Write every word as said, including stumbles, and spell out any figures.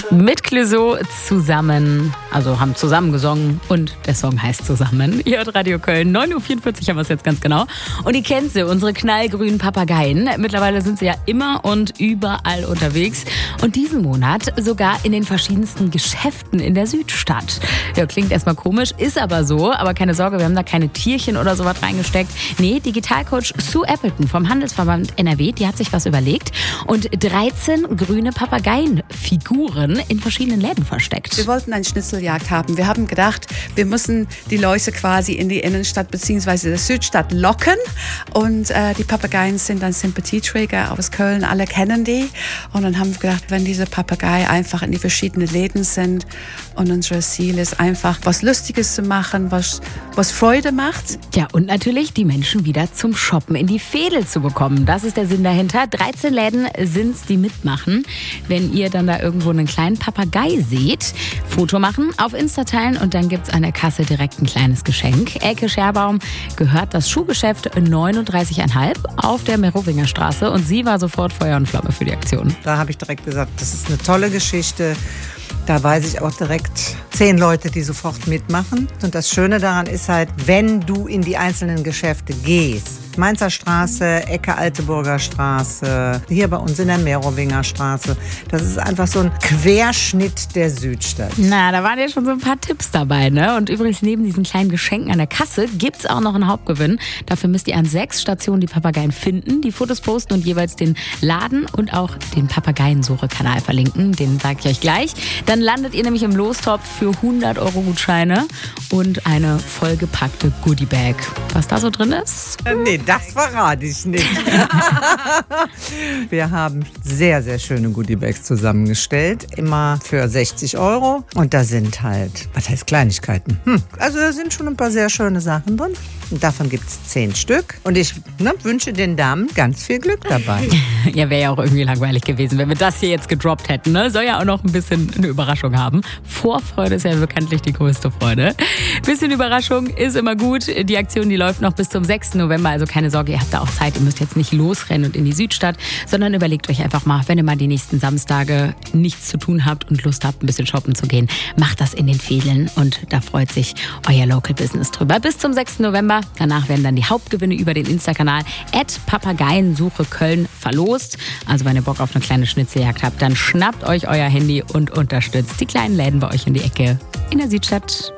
Mit Clouseau zusammen, also haben zusammen gesungen und der Song heißt Zusammen. Ihr hört Radio Köln, neun Uhr vierundvierzig haben wir es jetzt ganz genau. Und ihr kennt sie, unsere knallgrünen Papageien. Mittlerweile sind sie ja immer und überall unterwegs. Und diesen Monat sogar in den verschiedensten Geschäften in der Südstadt. Ja, klingt erstmal komisch, ist aber so. Aber keine Sorge, wir haben da keine Tierchen oder sowas reingesteckt. Nee, Digitalcoach Sue Appleton vom Handelsverband N R W, die hat sich was überlegt und dreizehn grüne Papageienfiguren in verschiedenen Läden versteckt. Wir wollten eine Schnitzeljagd haben. Wir haben gedacht, wir müssen die Leute quasi in die Innenstadt bzw. der Südstadt locken. Und äh, die Papageien sind dann Sympathieträger aus Köln, alle kennen die. Und dann haben wir gedacht, wenn diese Papageien einfach in die verschiedenen Läden sind und unser Ziel ist einfach, was Lustiges zu machen, was, was Freude macht. Ja, und natürlich die Menschen wieder zum Shoppen in die Veedel zu bekommen. Das ist der Sinn dahinter. dreizehn Läden sind's, die mitmachen. Wenn ihr dann da irgendwo einen kleinen Papagei seht, Foto machen, auf Insta teilen und dann gibt's an der Kasse direkt ein kleines Geschenk. Elke Scherbaum gehört das Schuhgeschäft neununddreißig Komma fünf auf der Merowinger Straße und sie war sofort Feuer und Flamme für die Aktion. Da habe ich direkt gesagt, das ist eine tolle Geschichte. Da weiß ich auch direkt zehn Leute, die sofort mitmachen. Und das Schöne daran ist halt, wenn du in die einzelnen Geschäfte gehst, Mainzer Straße, Ecke Alteburger Straße, hier bei uns in der Merowinger Straße. Das ist einfach so ein Querschnitt der Südstadt. Na, da waren ja schon so ein paar Tipps dabei, ne? Und übrigens neben diesen kleinen Geschenken an der Kasse gibt's auch noch einen Hauptgewinn. Dafür müsst ihr an sechs Stationen die Papageien finden, die Fotos posten und jeweils den Laden und auch den Papageiensuche-Kanal verlinken. Den sage ich euch gleich. Dann landet ihr nämlich im Lostopf für hundert Euro Gutscheine und eine vollgepackte Goodiebag. Was da so drin ist? Äh, nee, das verrate ich nicht. Wir haben sehr, sehr schöne Goodiebags zusammengestellt. Immer für sechzig Euro. Und da sind halt, was heißt Kleinigkeiten? Hm. Also da sind schon ein paar sehr schöne Sachen drin. Und davon gibt es zehn Stück. Und ich ne, wünsche den Damen ganz viel Glück dabei. Ja, wäre ja auch irgendwie langweilig gewesen, wenn wir das hier jetzt gedroppt hätten. Ne? Soll ja auch noch ein bisschen eine Überraschung haben. Vorfreude ist ja bekanntlich die größte Freude. Bisschen Überraschung ist immer gut. Die Aktion, die läuft noch bis zum sechsten November. Also keine Sorge, ihr habt da auch Zeit. Ihr müsst jetzt nicht losrennen und in die Südstadt, sondern überlegt euch einfach mal, wenn ihr mal die nächsten Samstage nichts zu tun habt und Lust habt, ein bisschen shoppen zu gehen, macht das in den Veedeln und da freut sich euer Local Business drüber. Bis zum sechsten November. Danach werden dann die Hauptgewinne über den Insta-Kanal at Papageiensuche Köln verlost. Also wenn ihr Bock auf eine kleine Schnitzeljagd habt, dann schnappt euch euer Handy und unterstützt die kleinen Läden bei euch in die Ecke in der Südstadt.